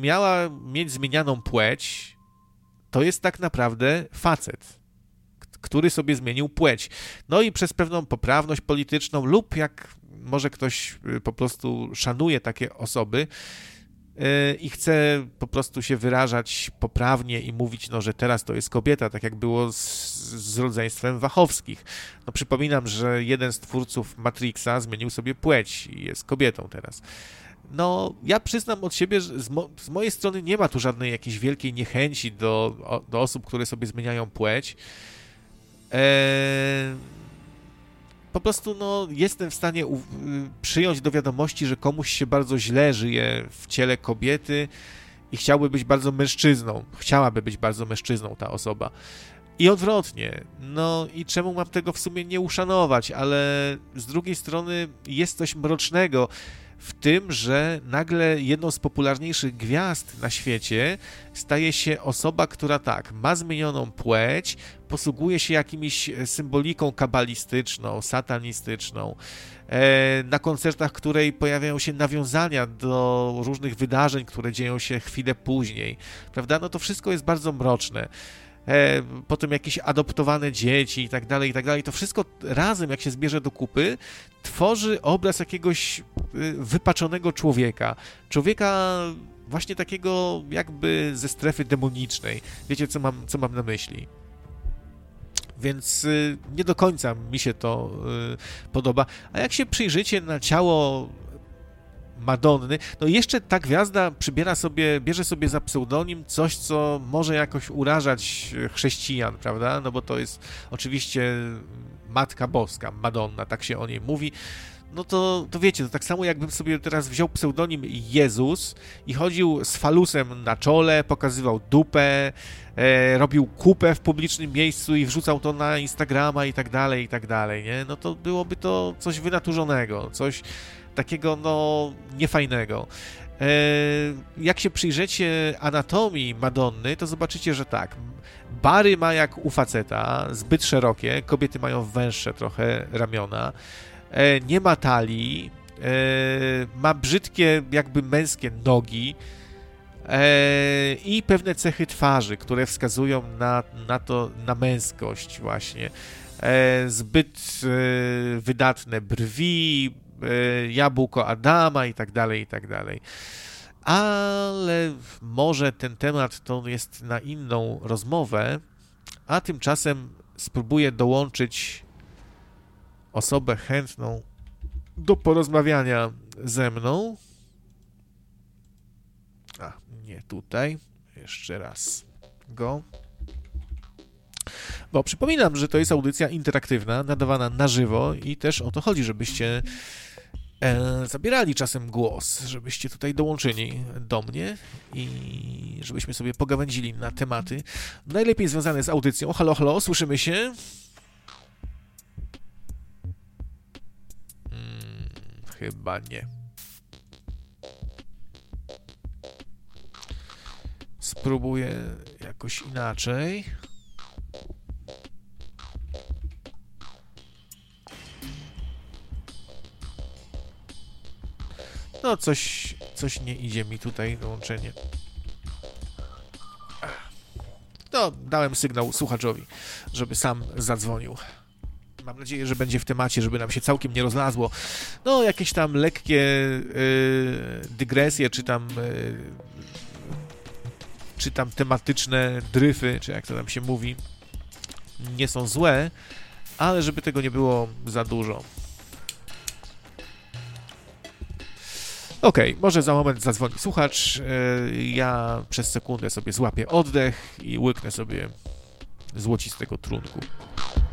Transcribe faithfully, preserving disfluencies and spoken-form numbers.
miała mieć zmienianą płeć, to jest tak naprawdę facet, który sobie zmienił płeć. No i przez pewną poprawność polityczną lub jak może ktoś po prostu szanuje takie osoby i chce po prostu się wyrażać poprawnie i mówić, no, że teraz to jest kobieta, tak jak było z, z rodzeństwem Wachowskich. No przypominam, że jeden z twórców Matrixa zmienił sobie płeć i jest kobietą teraz. No, ja przyznam od siebie, że z, mo- z mojej strony nie ma tu żadnej jakiejś wielkiej niechęci do, o, do osób, które sobie zmieniają płeć. Eee, po prostu no, jestem w stanie u- przyjąć do wiadomości, że komuś się bardzo źle żyje w ciele kobiety i chciałby być bardzo mężczyzną. Chciałaby być bardzo mężczyzną ta osoba. I odwrotnie. No i czemu mam tego w sumie nie uszanować, ale z drugiej strony jest coś mrocznego w tym, że nagle jedną z popularniejszych gwiazd na świecie staje się osoba, która tak, ma zmienioną płeć, posługuje się jakimiś symboliką kabalistyczną, satanistyczną, na koncertach której pojawiają się nawiązania do różnych wydarzeń, które dzieją się chwilę później, prawda? No to wszystko jest bardzo mroczne. Potem jakieś adoptowane dzieci i tak dalej, i tak dalej. To wszystko razem, jak się zbierze do kupy, tworzy obraz jakiegoś wypaczonego człowieka. Człowieka właśnie takiego jakby ze strefy demonicznej. Wiecie, co mam, co mam na myśli? Więc nie do końca mi się to podoba. A jak się przyjrzycie na ciało Madonny, no jeszcze ta gwiazda przybiera sobie, bierze sobie za pseudonim coś, co może jakoś urażać chrześcijan, prawda? No bo to jest oczywiście Matka Boska, Madonna, tak się o niej mówi. No to, to wiecie, to tak samo jakbym sobie teraz wziął pseudonim Jezus i chodził z falusem na czole, pokazywał dupę, e, robił kupę w publicznym miejscu i wrzucał to na Instagrama i tak dalej, i tak dalej, nie? No to byłoby to coś wynaturzonego, coś takiego, no, niefajnego. E, jak się przyjrzycie anatomii Madonny, to zobaczycie, że tak, bary ma jak u faceta, zbyt szerokie, kobiety mają węższe trochę ramiona, e, nie ma talii, e, ma brzydkie, jakby męskie nogi e, i pewne cechy twarzy, które wskazują na, na to, na męskość właśnie. E, zbyt e, wydatne brwi, jabłko Adama i tak dalej, i tak dalej. Ale może ten temat to jest na inną rozmowę, a tymczasem spróbuję dołączyć osobę chętną do porozmawiania ze mną. A, nie tutaj. Jeszcze raz go. Bo przypominam, że to jest audycja interaktywna, nadawana na żywo i też o to chodzi, żebyście e, zabierali czasem głos, żebyście tutaj dołączyli do mnie i żebyśmy sobie pogawędzili na tematy najlepiej związane z audycją. Halo, halo, słyszymy się? Hmm, chyba nie. Spróbuję jakoś inaczej. No, coś, coś nie idzie mi tutaj dołączenie. No, dałem sygnał słuchaczowi, żeby sam zadzwonił. Mam nadzieję, że będzie w temacie, żeby nam się całkiem nie rozlazło. No, jakieś tam lekkie yy, dygresje, czy tam, yy, czy tam tematyczne dryfy, czy jak to tam się mówi, nie są złe, ale żeby tego nie było za dużo. Okej, okay, może za moment zadzwoni słuchacz, ja przez sekundę sobie złapię oddech i łyknę sobie złocistego trunku.